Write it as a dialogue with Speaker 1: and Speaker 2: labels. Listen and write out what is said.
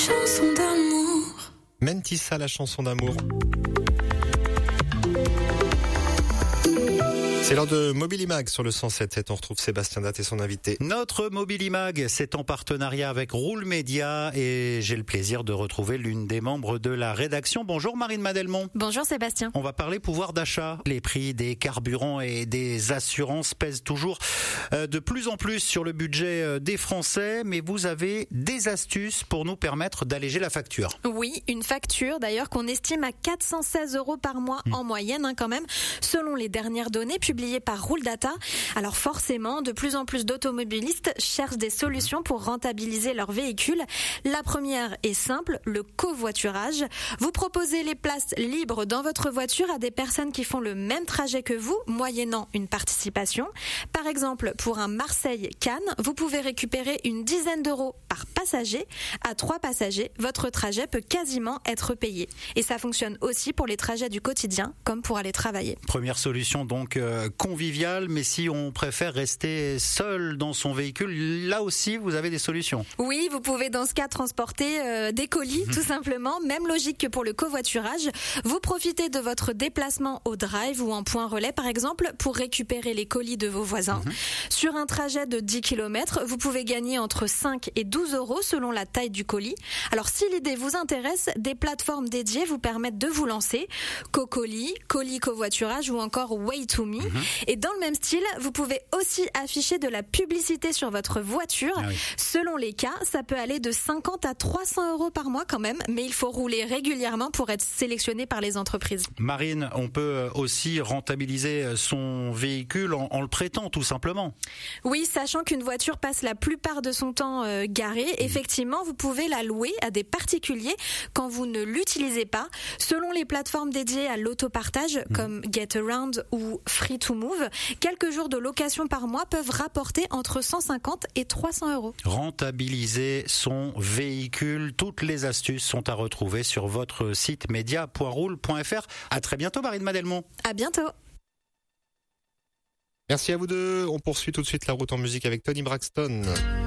Speaker 1: Chanson d'amour.
Speaker 2: Mentissa, la chanson d'amour. C'est l'heure de Mobilimag sur le 107.7. On retrouve Sébastien Datt et son invité.
Speaker 3: Notre Mobilimag, c'est en partenariat avec Roule Média et j'ai le plaisir de retrouver l'une des membres de la rédaction. Bonjour Marine Madelmont.
Speaker 4: Bonjour Sébastien.
Speaker 3: On va parler pouvoir d'achat. Les prix des carburants et des assurances pèsent toujours de plus en plus sur le budget des Français, mais vous avez des astuces pour nous permettre d'alléger la facture.
Speaker 4: Oui, une facture d'ailleurs qu'on estime à 416 € par mois en moyenne quand même, selon les dernières données publiées par Roule Data. Alors forcément, de plus en plus d'automobilistes cherchent des solutions pour rentabiliser leur véhicule. La première est simple, le covoiturage. Vous proposez les places libres dans votre voiture à des personnes qui font le même trajet que vous, moyennant une participation. Par exemple, pour un Marseille-Cannes, vous pouvez récupérer une dizaine d'euros par passager. À 3 passagers, votre trajet peut quasiment être payé. Et ça fonctionne aussi pour les trajets du quotidien, comme pour aller travailler.
Speaker 3: Première solution donc conviviale, mais si on préfère rester seul dans son véhicule, là aussi vous avez des solutions.
Speaker 4: Oui, vous pouvez dans ce cas transporter des colis, tout simplement. Même logique que pour le covoiturage. Vous profitez de votre déplacement au drive ou en point relais par exemple pour récupérer les colis de vos voisins. Sur un trajet de 10 km, vous pouvez gagner entre 5 et 12 € selon la taille du colis. Alors si l'idée vous intéresse, des plateformes dédiées vous permettent de vous lancer. Cocolis, colis covoiturage ou encore Way2Me. Et dans le même style, vous pouvez aussi afficher de la publicité sur votre voiture. Ah oui. Selon les cas, ça peut aller de 50 à 300 € par mois quand même, mais il faut rouler régulièrement pour être sélectionné par les entreprises. Marine,
Speaker 3: on peut aussi rentabiliser son véhicule en le prêtant tout simplement.
Speaker 4: Oui, sachant qu'une voiture passe la plupart de son temps garée, effectivement, vous pouvez la louer à des particuliers quand vous ne l'utilisez pas. Selon les plateformes dédiées à l'autopartage comme GetAround ou Free2Move, quelques jours de location par mois peuvent rapporter entre 150 et 300 €.
Speaker 3: Rentabiliser son véhicule, toutes les astuces sont à retrouver sur votre site media.roule.fr. À très bientôt Marine Madelmont.
Speaker 4: À bientôt.
Speaker 2: Merci à vous deux. On poursuit tout de suite la route en musique avec Tony Braxton.